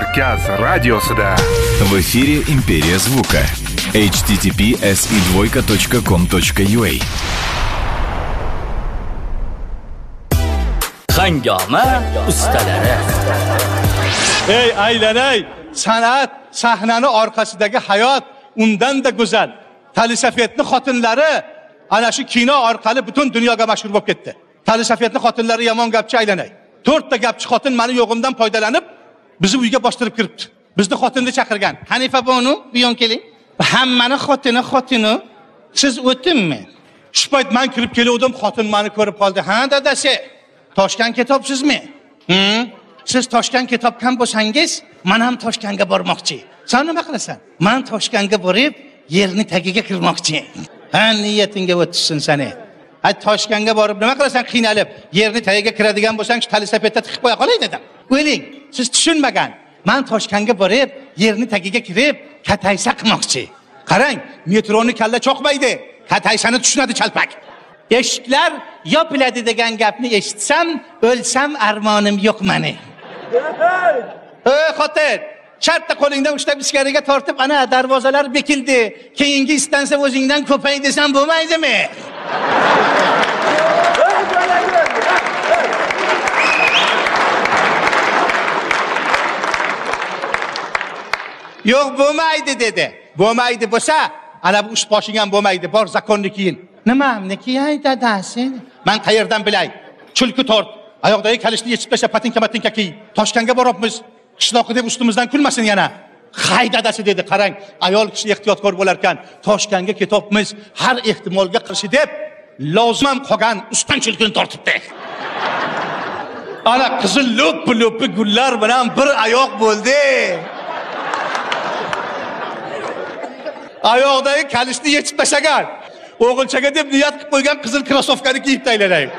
Markaz radiosida. В эфире «Империя звука». https://2.com.ua. Hangama ustalari. Ey aylanay, san'at sahnani orqasidagi hayot undan da go'zal. Talisafetni xotinlari ana shu kino orqali butun dunyoga mashhur bo'lib ketdi. Talisafetni xotinlari yomon gapchi aylanay. 4 ta gapchi xotin meni yo'g'imdan foydalanib bizni uyga bostirib kiribdi. Bizni xotinni chaqirgan. Hanifa bonu, bu yon keling. Hammani xotini. Siz o'tdingmi? Shu payt men kirib kelgandim, xotin meni ko'rib qoldi. Ha, dadasi. Toshkent kitobsizmi? Siz Toshkent kitobdan bo'lsangiz, men ham Toshkentga bormoqchi. Sen nima qilasan? Men Toshkentga borib, yerni tagiga kirmoqchi. Ha, niyatingga o'tsin seni. Ay Toshkentga borib nima qilasan qiynalib, yerni tagiga kiradigan bo'lsang, shu talisapetda tiqib qo'ya qolay dedim. O'yling, siz tushunmagan. Men Toshkentga borib, yerni tagiga kirib, kataysa qilmoqchi. Qarang, metroni kalla choqmaydi. Kataysani tushunadi chalpak. Eshiklar yopiladi degan gapni eshitsam, o'lsam armonim yo'q meni. Ey xotin, shartta qo'lingdan ushlab ichkariga tortib, ana darvozalar bekildi. Keyingi istansiya o'zingdan ko'pay desam bo'lmaydimi? Yo'q, bo'lmaydi dedi. Bo'lmaydi bo'lsa, ana bu ish boshing ham bo'lmaydi. Bor zakonni kiyin. Nimamniki ay dadasi? Men qayerdan bilay? Chulki tort. Oyoqdagi kalishni yechib tashlab patinka kiy. Toshkentga boribmiz. Qishloqi deb ustimizdan kulmasin yana. Hay dadasi dedi. Qarang, ayol kishi ehtiyotkor bo'lar ekan. Toshkentga ketibmiz. Har ehtimolga qarshi deb lozim qolgan ustan chulkini tortibdi. Ana qizil lo'p-lo'pi gullar bilan bir oyoq bo'ldi. Oyoqdagi kalishni yechib tashlagan. O'g'ilchaga deb niyat qilib qo'ygan qizil krosovkani kiyib taylanay.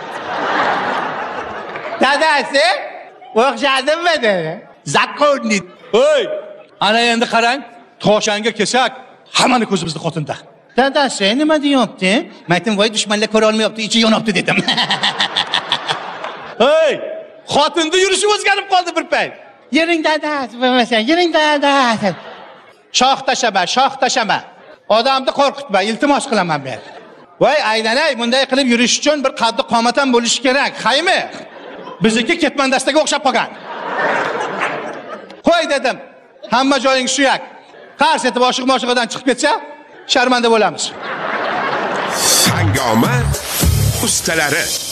Dadasi, o'xshadimmi dedi. Zakonni. Oy, ana endi qarang, Toshkentga kelsak, hammani ko'zimizni xotinda. Dadasi, nima deyapti? Men aytdim, voy dushmanlar ko'ra olmayapti, ichi yonapti dedim. Oy, xotinda yurishi o'zgarib qoldi bir payt. Yering dadasi, bo'lmasa, yering dadasi. Shoh tashama. Odamni qo'rqitma, iltimos qilaman men. Voy aylanay, bunday qilib yurish uchun bir qaddi qomat ham bo'lishi kerak. Qaymi? Bizniki ketmandastaga o'xshab qolgan. Qo'y dedim. Hamma joying suyak. Qars etib oshiq-moshiqdan chiqib ketsa, sharmanda bo'lamiz. Hangama ustalari.